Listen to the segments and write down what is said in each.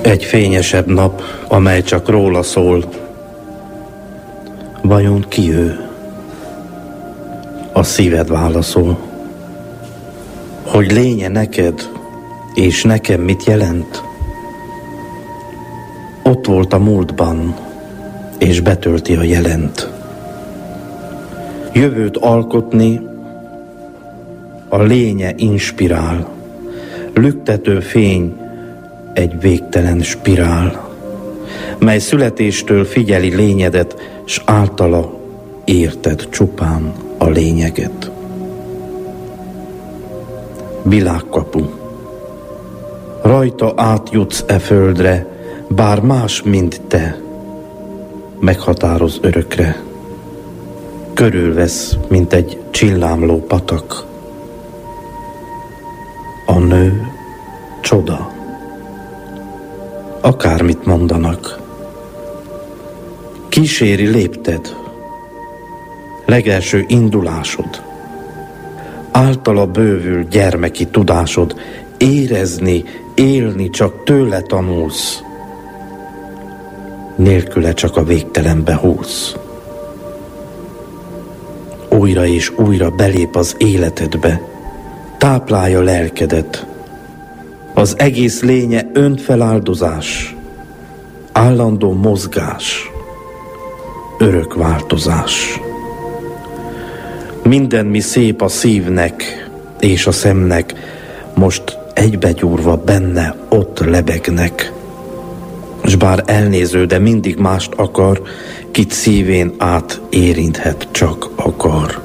Egy fényesebb nap, amely csak róla szól. Vajon ki ő? A szíved válaszol. Hogy lénye neked, és nekem mit jelent? Ott volt a múltban, és betölti a jelent. Jövőt alkotni a lénye inspirál. Lüktető fény egy végtelen spirál, mely születéstől figyeli lényedet, s általa érted csupán a lényeget. Világkapu. Rajta átjutsz e földre, bár más, mint te, meghatároz örökre. Körülvesz, mint egy csillámló patak. A nő csoda. Akármit mondanak. Kíséri lépted, legelső indulásod. Általa bővül gyermeki tudásod, érezni, élni csak tőle tanulsz. Nélküle csak a végtelenbe húsz. Újra és újra belép az életedbe, táplálja lelkedet. Az egész lénye önfeláldozás, állandó mozgás, örök változás. Minden, mi szép a szívnek és a szemnek, most egybegyúrva benne ott lebegnek. S bár elnéző, de mindig mást akar, kit szívén át érinthet csak akar.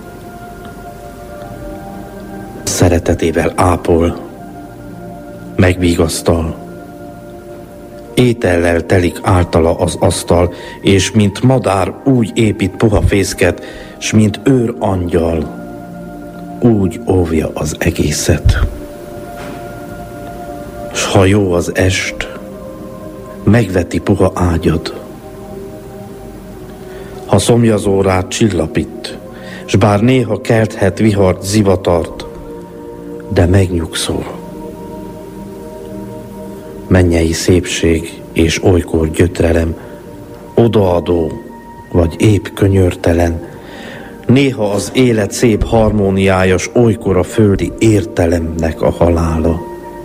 Szeretetével ápol, megvigasztal. Étellel telik általa az asztal, és mint madár úgy épít puha fészket, s mint őr angyal úgy óvja az egészet. S ha jó az est, megveti puha ágyad. Ha szomjazó rád csillapít, s bár néha kelthet vihart, zivatart, de megnyugszol. Mennyei szépség és olykor gyötrelem, odaadó vagy épp könyörtelen, néha az élet szép harmóniája, s olykor a földi értelemnek a halála.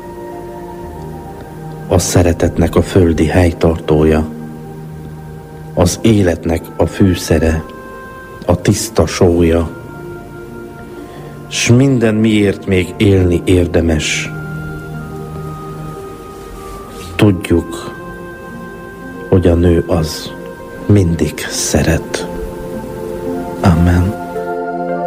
A szeretetnek a földi helytartója, az életnek a fűszere, a tiszta sója, s minden miért még élni érdemes. Tudjuk, hogy a nő az mindig szeret. Amen.